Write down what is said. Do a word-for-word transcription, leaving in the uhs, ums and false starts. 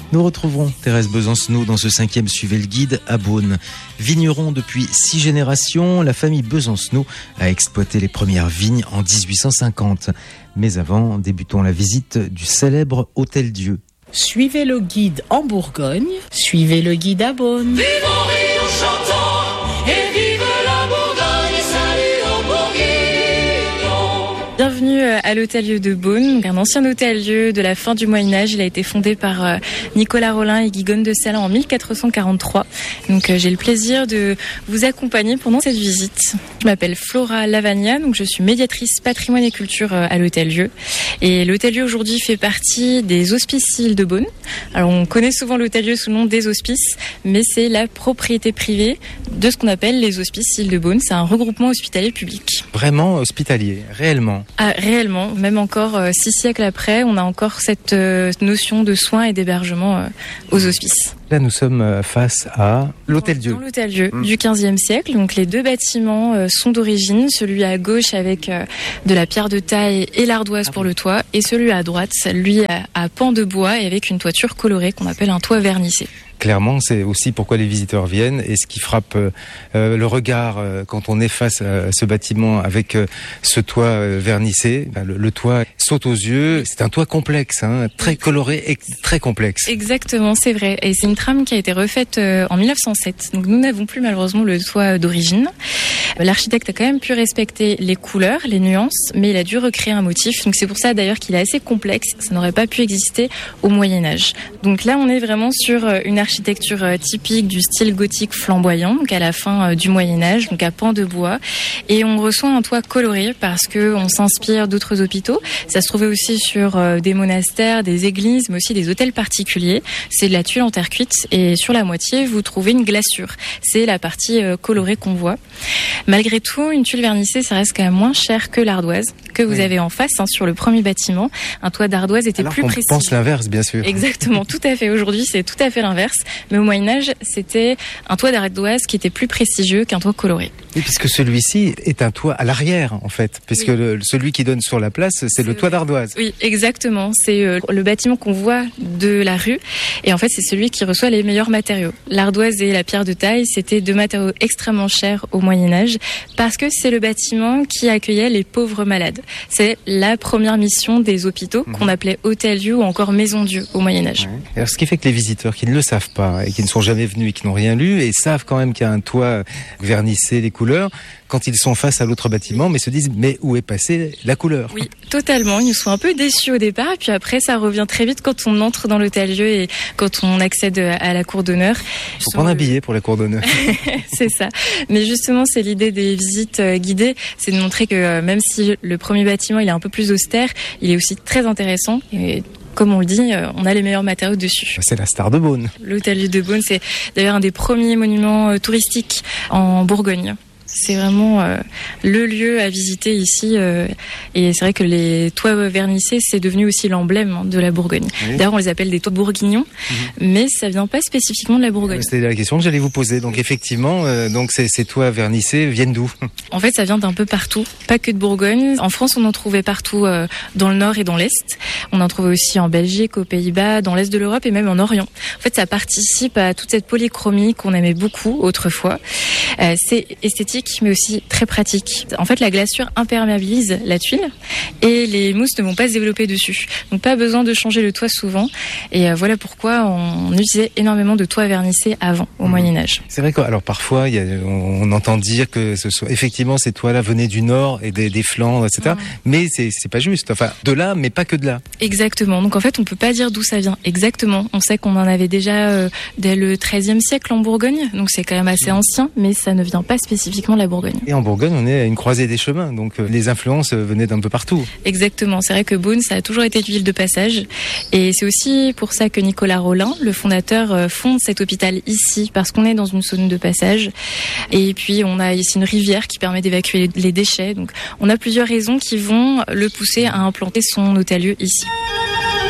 Nous retrouverons Thérèse Besancenot dans ce cinquième Suivez le guide à Beaune. Vigneron depuis six générations, la famille Besancenot a exploité les premières vignes en dix-huit cent cinquante. Mais avant, débutons la visite du célèbre Hôtel Dieu. Suivez le guide en Bourgogne, suivez le guide à Beaune. Vivons, rions, chantons, et vive la Bourgogne, salut aux bourguignons. Bienvenue à l'Hôtel-Dieu de Beaune, un ancien hôtel-dieu de la fin du Moyen-Âge. Il a été fondé par Nicolas Rolin et Guigone de Salins en mille quatre cent quarante-trois. Donc j'ai le plaisir de vous accompagner pendant cette visite. Je m'appelle Flora Lavagna, donc je suis médiatrice patrimoine et culture à l'Hôtel-Dieu. Et l'Hôtel-Dieu aujourd'hui fait partie des Hospices Île de Beaune. Alors on connaît souvent l'Hôtel-Dieu sous le nom des Hospices, mais c'est la propriété privée de ce qu'on appelle les Hospices Île de Beaune. C'est un regroupement hospitalier public. Vraiment hospitalier, réellement. Ah, réellement, même encore euh, six siècles après, on a encore cette euh, notion de soins et d'hébergement euh, aux hospices. Là, nous sommes face à l'Hôtel-Dieu. Dans l'Hôtel-Dieu mmh. du quinzième siècle. Donc, les deux bâtiments euh, sont d'origine. Celui à gauche avec euh, de la pierre de taille et l'ardoise ah, pour oui. le toit. Et celui à droite, lui à, à pan de bois et avec une toiture colorée qu'on appelle un toit vernissé. Clairement, c'est aussi pourquoi les visiteurs viennent et ce qui frappe euh, le regard euh, quand on est face à ce bâtiment avec euh, ce toit euh, vernissé. Ben, le, le toit saute aux yeux. C'est un toit complexe, hein, très coloré et très complexe. Exactement, c'est vrai. Et c'est une trame qui a été refaite euh, en mille neuf cent sept. Donc nous n'avons plus malheureusement le toit d'origine. L'architecte a quand même pu respecter les couleurs, les nuances, mais il a dû recréer un motif. Donc c'est pour ça d'ailleurs qu'il est assez complexe. Ça n'aurait pas pu exister au Moyen-Âge. Donc là, on est vraiment sur une architecture typique du style gothique flamboyant, donc à la fin du Moyen-Âge, donc à pans de bois. Et on reçoit un toit coloré parce que on s'inspire d'autres hôpitaux. Ça se trouvait aussi sur des monastères, des églises, mais aussi des hôtels particuliers. C'est de la tuile en terre cuite et sur la moitié, vous trouvez une glaçure. C'est la partie colorée qu'on voit. Malgré tout, une tuile vernissée, ça reste quand même moins cher que l'ardoise que vous oui. avez en face, hein, sur le premier bâtiment. Un toit d'ardoise était Alors plus qu'on précis. pense l'inverse, bien sûr. Exactement, tout à fait. Aujourd'hui, c'est tout à fait l'inverse. Mais au Moyen-Âge, c'était un toit d'ardoise qui était plus prestigieux qu'un toit coloré. Et puisque celui-ci est un toit à l'arrière, en fait, puisque oui. le, celui qui donne sur la place, c'est, c'est le toit d'ardoise. Oui, exactement. C'est euh, le bâtiment qu'on voit de la rue. Et en fait, c'est celui qui reçoit les meilleurs matériaux. L'ardoise et la pierre de taille, c'était deux matériaux extrêmement chers au Moyen-Âge, parce que c'est le bâtiment qui accueillait les pauvres malades. C'est la première mission des hôpitaux, mmh. qu'on appelait Hôtel-Dieu ou encore Maison-Dieu au Moyen-Âge. Ouais. Alors, ce qui fait que les visiteurs qui ne le savent pas et qui ne sont jamais venus et qui n'ont rien lu et savent quand même qu'il y a un toit vernissé, les couleurs, quand ils sont face à l'autre bâtiment, mais se disent mais où est passée la couleur ? Oui, totalement. Ils sont un peu déçus au départ, et puis après ça revient très vite quand on entre dans l'Hôtel-Dieu et quand on accède à la cour d'honneur. Il faut prendre un billet pour la cour d'honneur. C'est ça. Mais justement, c'est l'idée des visites guidées, c'est de montrer que même si le premier bâtiment il est un peu plus austère, il est aussi très intéressant. Et comme on le dit, on a les meilleurs matériaux dessus. C'est la star de Beaune. L'Hôtel-Dieu de Beaune, c'est d'ailleurs un des premiers monuments touristiques en Bourgogne. C'est vraiment euh, le lieu à visiter ici. Euh, et c'est vrai que les toits vernissés, c'est devenu aussi l'emblème de la Bourgogne. Oui. D'ailleurs, on les appelle des toits bourguignons, mmh. mais ça vient pas spécifiquement de la Bourgogne. C'était la question que j'allais vous poser. Donc effectivement, euh, donc ces, ces toits vernissés viennent d'où ? En fait, ça vient d'un peu partout, pas que de Bourgogne. En France, on en trouvait partout euh, dans le nord et dans l'est. On en trouvait aussi en Belgique, aux Pays-Bas, dans l'est de l'Europe et même en Orient. En fait, ça participe à toute cette polychromie qu'on aimait beaucoup autrefois. Euh, c'est esthétique, mais aussi très pratique. En fait, la glaçure imperméabilise la tuile et les mousses ne vont pas se développer dessus. Donc, pas besoin de changer le toit souvent. Et voilà pourquoi on utilisait énormément de toits vernissés avant, au mmh. Moyen-Âge. C'est vrai que, alors parfois, il y a, on entend dire que ce soit, effectivement, ces toits-là venaient du nord et des, des Flandres, et cetera. Mmh. Mais c'est, c'est pas juste. Enfin, de là, mais pas que de là. Exactement. Donc, en fait, on peut pas dire d'où ça vient. Exactement. On sait qu'on en avait déjà euh, dès le treizième siècle en Bourgogne. Donc, c'est quand même assez mmh. ancien, mais ça ne vient pas spécifiquement de la Bourgogne. Et en Bourgogne, on est à une croisée des chemins, donc euh, les influences venaient d'un peu partout. Exactement, c'est vrai que Beaune, ça a toujours été une ville de passage, et c'est aussi pour ça que Nicolas Rolin, le fondateur, euh, fonde cet hôpital ici, parce qu'on est dans une zone de passage, et puis on a ici une rivière qui permet d'évacuer les déchets, donc on a plusieurs raisons qui vont le pousser à implanter son hôtel-lieu ici.